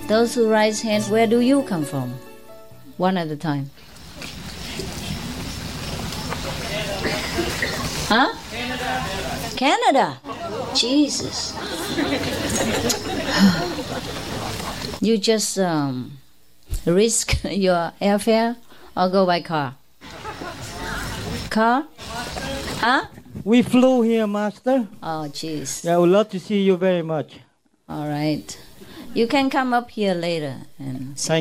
Those who raise hands, where do you come from? One at a time. Huh? Canada. Jesus. You just risk your airfare or go by car? Car? Huh? We flew here, Master. Oh, jeez. Yeah, I would love to see you very much. All right. You can come up here later and see.